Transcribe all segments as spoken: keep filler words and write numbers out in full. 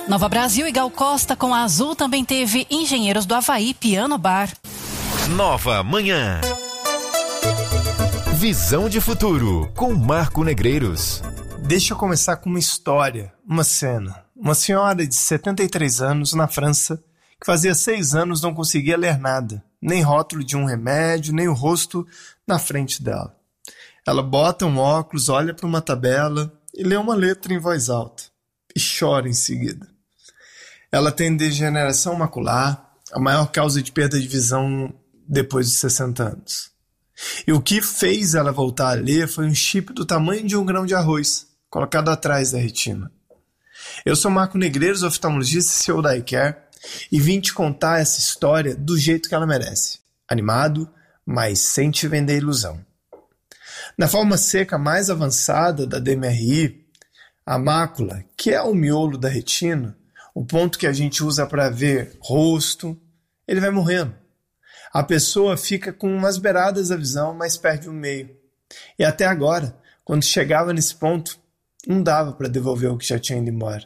Nova Brasil e Gal Costa com a Azul também teve Engenheiros do Havaí Piano Bar. Nova Manhã. Visão de futuro com Marco Negreiros. Deixa eu começar com uma história, uma cena. Uma senhora de setenta e três anos na França, que fazia seis anos não conseguia ler nada, nem rótulo de um remédio, nem o rosto na frente dela. Ela bota um óculos, olha para uma tabela e lê uma letra em voz alta e chora em seguida. Ela tem degeneração macular, a maior causa de perda de visão depois de sessenta anos. E o que fez ela voltar a ler foi um chip do tamanho de um grão de arroz, colocado atrás da retina. Eu sou Marco Negreiros, oftalmologista e C E O da iCare, e vim te contar essa história do jeito que ela merece. Animado, mas sem te vender ilusão. Na forma seca mais avançada da D M R I, a mácula, que é o miolo da retina, o ponto que a gente usa para ver rosto, ele vai morrendo. A pessoa fica com umas beiradas da visão, mas perde o meio. E até agora, quando chegava nesse ponto, não dava para devolver o que já tinha ido embora.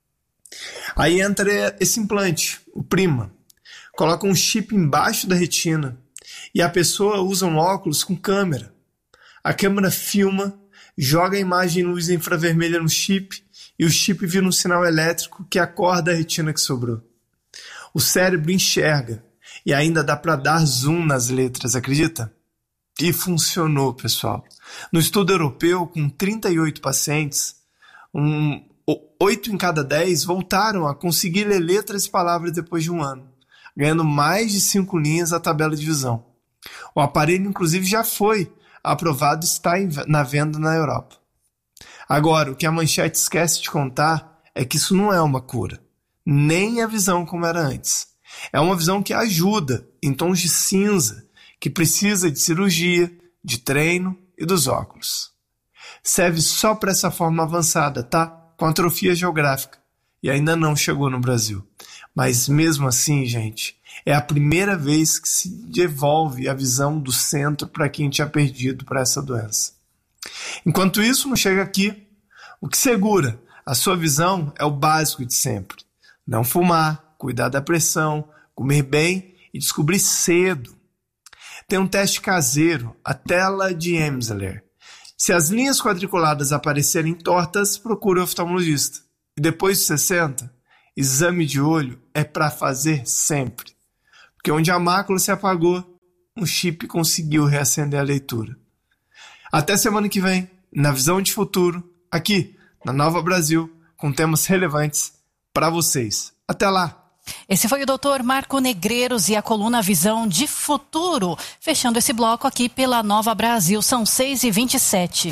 Aí entra esse implante, o Prima. Coloca um chip embaixo da retina e a pessoa usa um óculos com câmera. A câmera filma, joga a imagem em luz infravermelha no chip e o chip vira um sinal elétrico que acorda a retina que sobrou. O cérebro enxerga e ainda dá para dar zoom nas letras, acredita? E funcionou, pessoal. No estudo europeu, com trinta e oito pacientes, um, oito em cada dez voltaram a conseguir ler letras e palavras depois de um ano, ganhando mais de cinco linhas a tabela de visão. O aparelho, inclusive, já foi aprovado e está na venda na Europa. Agora, o que a manchete esquece de contar é que isso não é uma cura, nem a visão como era antes. É uma visão que ajuda, em tons de cinza, que precisa de cirurgia, de treino e dos óculos. Serve só para essa forma avançada, tá? Com atrofia geográfica. E ainda não chegou no Brasil. Mas mesmo assim, gente, é a primeira vez que se devolve a visão do centro para quem tinha perdido para essa doença. Enquanto isso não chega aqui, o que segura a sua visão é o básico de sempre. Não fumar, cuidar da pressão, comer bem e descobrir cedo. Tem um teste caseiro, a tela de Emsler. Se as linhas quadriculadas aparecerem tortas, procure o oftalmologista. E depois de sessenta, exame de olho é para fazer sempre. Porque onde a mácula se apagou, um chip conseguiu reacender a leitura. Até semana que vem, na Visão de Futuro, aqui na Nova Brasil, com temas relevantes para vocês. Até lá! Esse foi o doutor Marco Negreiros e a coluna Visão de Futuro. Fechando esse bloco aqui pela Nova Brasil, são seis e vinte e sete.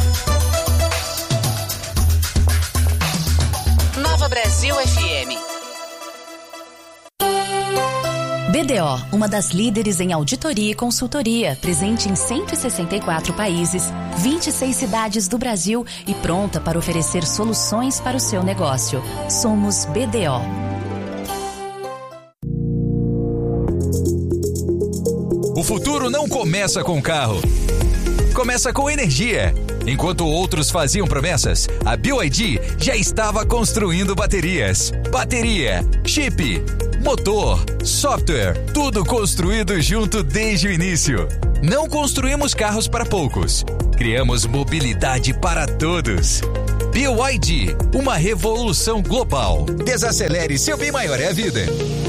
Nova Brasil F M. B D O, uma das líderes em auditoria e consultoria, presente em cento e sessenta e quatro países, vinte e seis cidades do Brasil e pronta para oferecer soluções para o seu negócio. Somos B D O. O futuro não começa com carro. Começa com energia. Enquanto outros faziam promessas, a B Y D já estava construindo baterias. Bateria, chip, motor, software, tudo construído junto desde o início. Não construímos carros para poucos. Criamos mobilidade para todos. B Y D, uma revolução global. Desacelere, seu bem maior é a vida.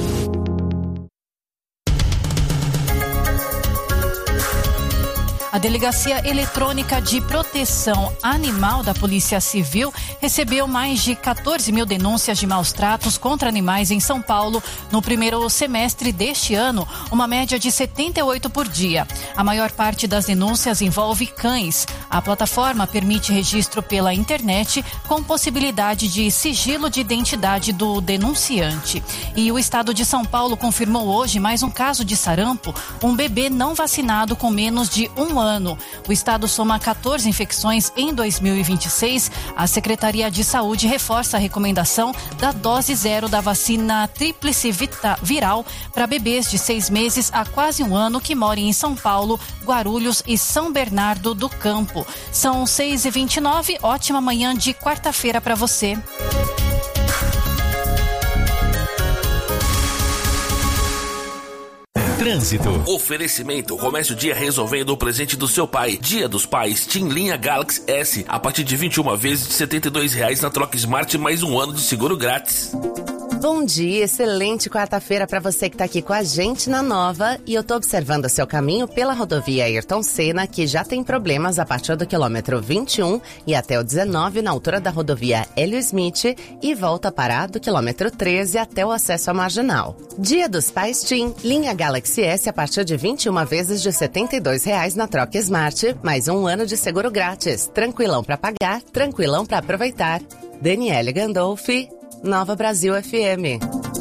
A Delegacia Eletrônica de Proteção Animal da Polícia Civil recebeu mais de quatorze mil denúncias de maus tratos contra animais em São Paulo no primeiro semestre deste ano, uma média de setenta e oito por dia. A maior parte das denúncias envolve cães. A plataforma permite registro pela internet com possibilidade de sigilo de identidade do denunciante. E o estado de São Paulo confirmou hoje mais um caso de sarampo, um bebê não vacinado com menos de um ano. O estado soma quatorze infecções em dois mil e vinte e seis. A Secretaria de Saúde reforça a recomendação da dose zero da vacina tríplice viral para bebês de seis meses a quase um ano que moram em São Paulo, Guarulhos e São Bernardo do Campo. São seis e vinte e nove, ótima manhã de quarta-feira para você. Trânsito. Oferecimento, comece o dia resolvendo o presente do seu pai. Dia dos Pais, TIM Linha Galaxy S, a partir de vinte e uma vezes de setenta e dois reais na troca Smart, mais um ano de seguro grátis. Bom dia, excelente quarta-feira para você que tá aqui com a gente na Nova, e eu tô observando o seu caminho pela rodovia Ayrton Senna, que já tem problemas a partir do quilômetro vinte e um e até o dezenove na altura da rodovia Hélio Smith, e volta a parar do quilômetro treze até o acesso à Marginal. Dia dos Pais TIM, linha Galaxy S a partir de vinte e uma vezes de setenta e dois reais na troca Smart, mais um ano de seguro grátis. Tranquilão para pagar, tranquilão para aproveitar. Daniele Gandolfi, Nova Brasil F M.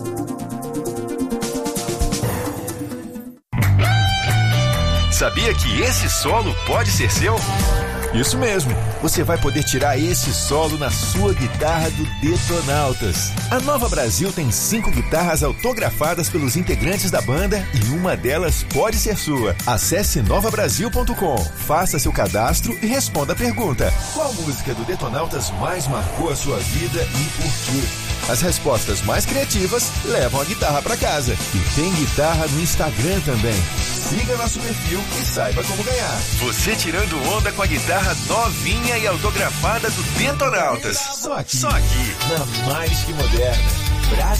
Sabia que esse solo pode ser seu? Isso mesmo, você vai poder tirar esse solo na sua guitarra do Detonautas. A Nova Brasil tem cinco guitarras autografadas pelos integrantes da banda e uma delas pode ser sua. Acesse nova brasil ponto com, faça seu cadastro e responda a pergunta: qual música do Detonautas mais marcou a sua vida e por quê? As respostas mais criativas levam a guitarra para casa. E tem guitarra no Instagram também. Siga nosso perfil e saiba como ganhar. Você tirando onda com a guitarra novinha e autografada do Detonautas. Só aqui, Só aqui. Na Mais Que Moderna. Brasil.